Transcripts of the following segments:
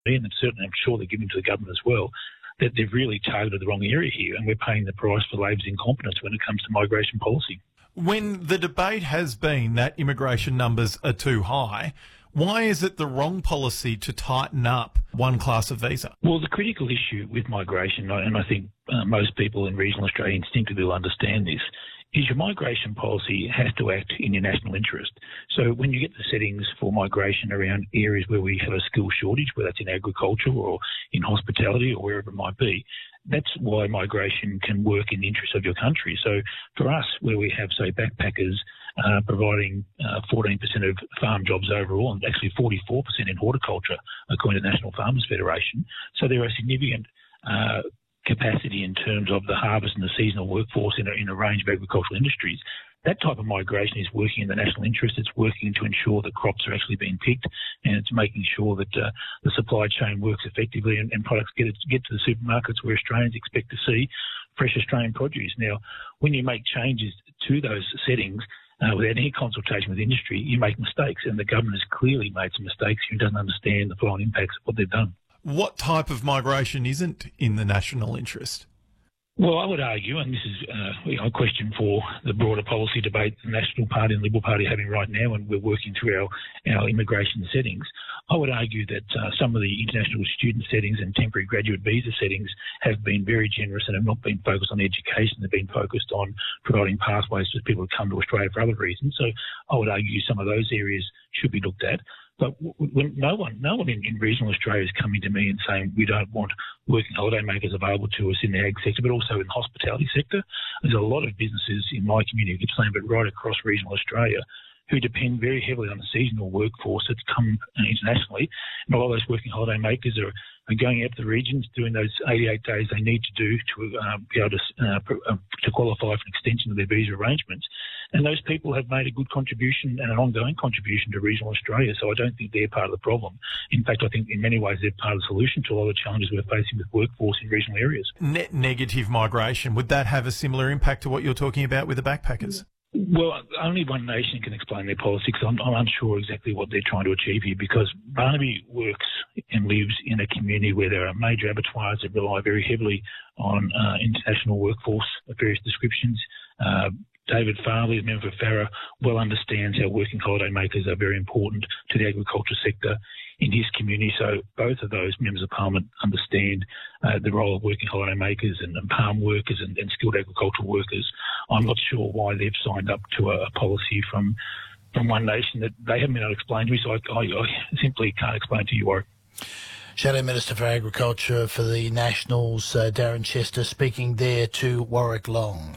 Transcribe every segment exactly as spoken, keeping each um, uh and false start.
and certainly I'm sure they're giving to the government as well, that they've really targeted the wrong area here, and we're paying the price for Labor's incompetence when it comes to migration policy. When the debate has been that immigration numbers are too high, why is it the wrong policy to tighten up one class of visa? Well, the critical issue with migration, and I think uh, most people in regional Australia instinctively will understand this, is your migration policy has to act in your national interest. So when you get the settings for migration around areas where we have a skill shortage, whether that's in agriculture or in hospitality or wherever it might be, that's why migration can work in the interest of your country. So for us, where we have, say, backpackers uh, providing uh, fourteen percent of farm jobs overall, and actually forty-four percent in horticulture, according to the National Farmers Federation. So there are significant uh, capacity in terms of the harvest and the seasonal workforce in a, in a range of agricultural industries. That type of migration is working in the national interest. It's working to ensure that crops are actually being picked, and it's making sure that uh, the supply chain works effectively and, and products get, it, get to the supermarkets where Australians expect to see fresh Australian produce. Now, when you make changes to those settings uh, without any consultation with industry, you make mistakes, and the government has clearly made some mistakes and doesn't understand the flow-on impacts of what they've done. What type of migration isn't in the national interest? Well, I would argue, and this is uh, you know, a question for the broader policy debate the National Party and Liberal Party are having right now, and we're working through our, our immigration settings. I would argue that uh, some of the international student settings and temporary graduate visa settings have been very generous and have not been focused on education. They've been focused on providing pathways for people to come to Australia for other reasons. So I would argue some of those areas should be looked at. But when no one, no one in, in regional Australia is coming to me and saying we don't want working holiday makers available to us in the ag sector, but also in the hospitality sector. There's a lot of businesses in my community, Gippsland, but right across regional Australia, who depend very heavily on the seasonal workforce that's come internationally. And a lot of those working holiday makers are, are going out to the regions, doing those eighty-eight days they need to do to uh, be able to, uh, uh, to qualify for an extension of their visa arrangements. And those people have made a good contribution and an ongoing contribution to regional Australia, so I don't think they're part of the problem. In fact, I think in many ways they're part of the solution to a lot of the challenges we're facing with workforce in regional areas. Net negative migration, would that have a similar impact to what you're talking about with the backpackers? Well, only one nation can explain their policy, because I'm, I'm unsure exactly what they're trying to achieve here, because Barnaby works and lives in a community where there are major abattoirs that rely very heavily on uh, international workforce of various descriptions. Uh, David Farley, a member of FARA, well understands how working holiday makers are very important to the agriculture sector in his community. So both of those members of parliament understand uh, the role of working holiday makers and, and farm workers and, and skilled agricultural workers. I'm not sure why they've signed up to a, a policy from from one nation that they haven't been able to explain to me, so I, I, I simply can't explain to you, Warwick. Shadow Minister for Agriculture for the Nationals, uh, Darren Chester, speaking there to Warwick Long.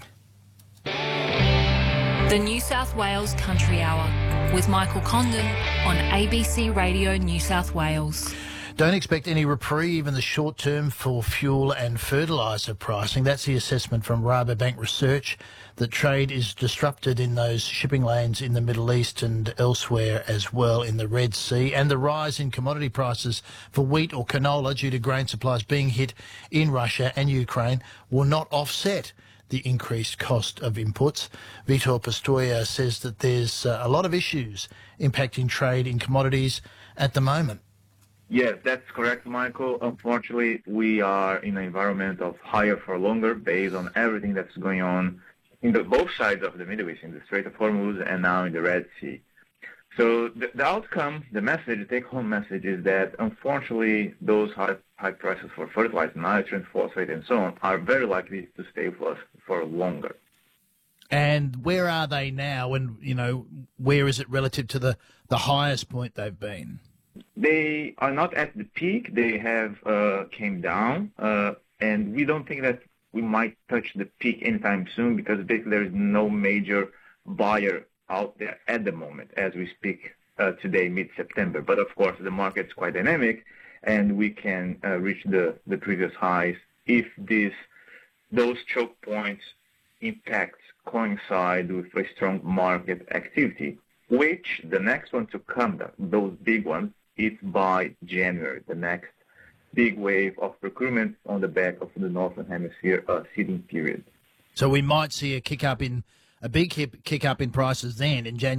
The New South Wales Country Hour with Michael Condon on A B C Radio New South Wales. Don't expect any reprieve in the short term for fuel and fertiliser pricing. That's the assessment from Rabobank Research, that trade is disrupted in those shipping lanes in the Middle East and elsewhere as well in the Red Sea, and the rise in commodity prices for wheat or canola due to grain supplies being hit in Russia and Ukraine will not offset the increased cost of inputs. Vitor Pistoia says that there's uh, a lot of issues impacting trade in commodities at the moment. Yes, that's correct, Michael. Unfortunately, we are in an environment of higher for longer based on everything that's going on in the, both sides of the Middle East, in the Strait of Hormuz and now in the Red Sea. So the, the outcome, the message, the take-home message is that, unfortunately, those high, high prices for fertilizer, nitrogen, phosphate, and so on are very likely to stay with us for longer. And where are they now, and, you know, where is it relative to the, the highest point they've been? They are not at the peak. They have uh, came down, uh, and we don't think that we might touch the peak anytime soon, because basically there is no major buyer out there at the moment as we speak uh, today, mid-September. But of course, the market's quite dynamic, and we can uh, reach the, the previous highs if this those choke points impacts coincide with a strong market activity, which the next one to come, those big ones, it's by January, the next big wave of procurement on the back of the Northern Hemisphere uh, seeding period. So we might see a kick up in a big kick up in prices then in January.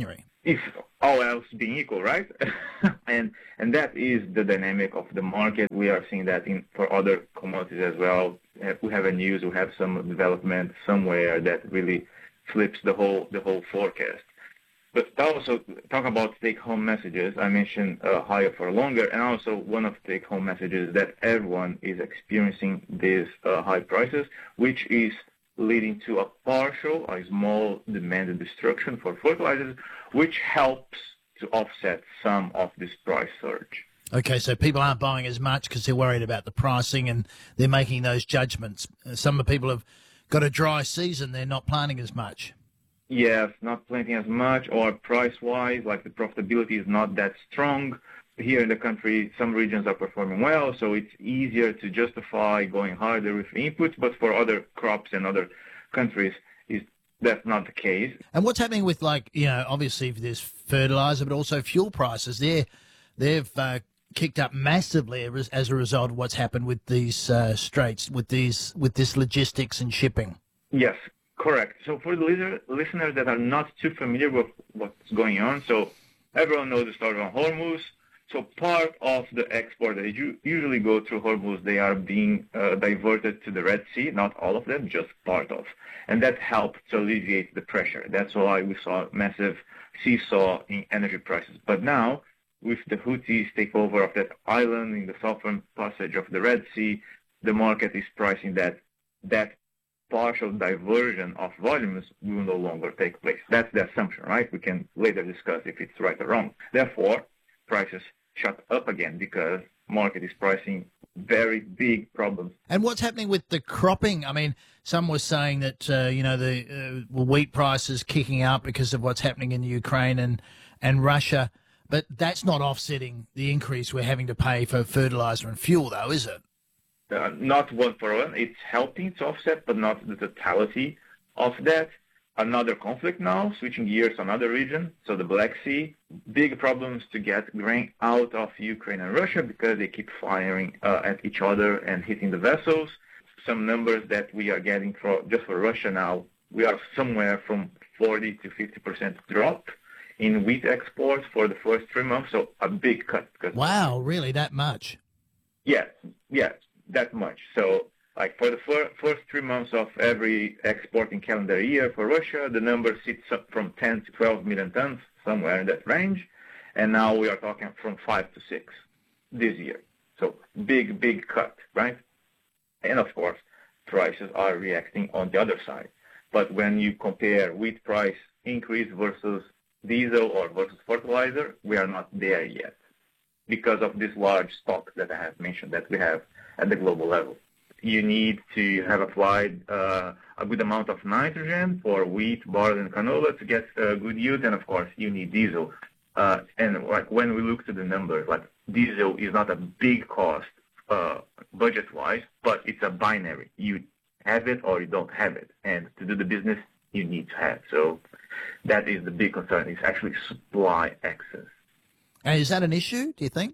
if all else being equal, right? and and that is the dynamic of the market. We are seeing that in for other commodities as well. We have a news, we have some development somewhere that really flips the whole the whole forecast. But also talk about take-home messages. I mentioned uh, higher for longer, and also one of the take-home messages that everyone is experiencing these uh, high prices, which is leading to a partial, a small demand destruction for fertilizers, which helps to offset some of this price surge. Okay, so people aren't buying as much because they're worried about the pricing and they're making those judgments. Some of the people have got a dry season, they're not planting as much. Yes, not planting as much, or price-wise, like the profitability is not that strong. Here in the country, some regions are performing well, so it's easier to justify going harder with inputs, but for other crops and other countries, is that's not the case. And what's happening with, like, you know, obviously there's fertilizer, but also fuel prices. They're, they've uh, kicked up massively as a result of what's happened with these uh, straits, with these with this logistics and shipping. Yes, correct. So for the listeners that are not too familiar with what's going on, so everyone knows the story on Hormuz. So part of the export that you usually go through Hormuz, they are being uh, diverted to the Red Sea, not all of them, just part of. And that helped to alleviate the pressure. That's why we saw a massive seesaw in energy prices. But now, with the Houthis takeover of that island in the southern passage of the Red Sea, the market is pricing that that partial diversion of volumes will no longer take place. That's the assumption, right? We can later discuss if it's right or wrong. Therefore, prices shut up again because market is pricing very big problems. And what's happening with the cropping? I mean, some were saying that, uh, you know, the uh, well, wheat prices kicking up because of what's happening in Ukraine and, and Russia. But that's not offsetting the increase we're having to pay for fertilizer and fuel, though, is it? Uh, not one for one. It's helping to offset, but not the totality of that. Another conflict now, switching gears, another region, so the Black Sea. Big problems to get grain out of Ukraine and Russia because they keep firing uh, at each other and hitting the vessels. Some numbers that we are getting for just for Russia now, we are somewhere from forty to fifty percent drop in wheat exports for the first three months, so a big cut. Wow, really, that much? Yeah, yeah, that much. So, like for the fir- first three months of every exporting calendar year for Russia, the number sits up from ten to twelve million tons, somewhere in that range, and now we are talking from five to six this year. So big, big cut, right? And of course, prices are reacting on the other side. But when you compare wheat price increase versus diesel or versus fertilizer, we are not there yet because of this large stock that I have mentioned that we have at the global level. You need to have applied uh, a good amount of nitrogen for wheat, barley, and canola to get uh, good yield, and of course, you need diesel. Uh, and like when we look to the numbers, like diesel is not a big cost uh, budget-wise, but it's a binary. You have it or you don't have it, and to do the business, you need to have. So that is the big concern. It's actually supply excess. And is that an issue? Do you think?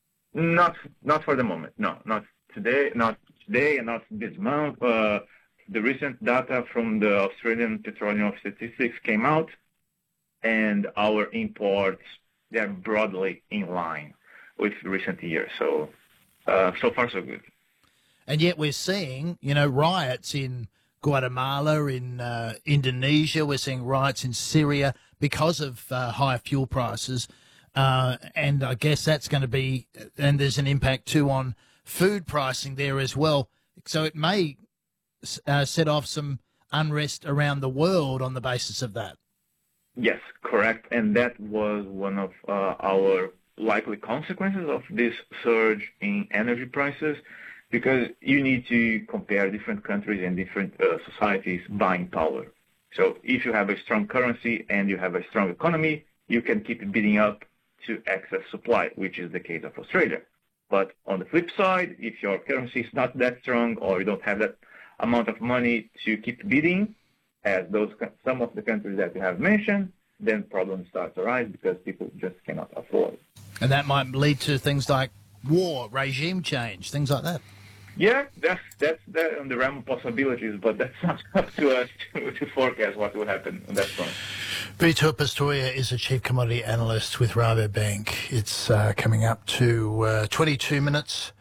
Not, not for the moment. No, not today. Not. Today and not this month. Uh, the recent data from the Australian Petroleum Statistics came out, and our imports, they're broadly in line with recent years. So, uh, so far so good. And yet we're seeing, you know, riots in Guatemala, in uh, Indonesia. We're seeing riots in Syria because of uh, high fuel prices. Uh, and I guess that's going to be, and there's an impact too on food pricing there as well. So it may uh, set off some unrest around the world on the basis of that. Yes, correct. And that was one of uh, our likely consequences of this surge in energy prices, because you need to compare different countries and different uh, societies' buying power. So if you have a strong currency and you have a strong economy, you can keep bidding up to excess supply, which is the case of Australia. But on the flip side, if your currency is not that strong or you don't have that amount of money to keep bidding, as those some of the countries that you have mentioned, then problems start to arise because people just cannot afford. And that might lead to things like war, regime change, things like that. Yeah, that's that's that on the realm of possibilities, but that's not up to us to, to forecast what will happen on that front. Vitor Pistoia is a chief commodity analyst with Rabobank. It's uh, coming up to uh, twenty-two minutes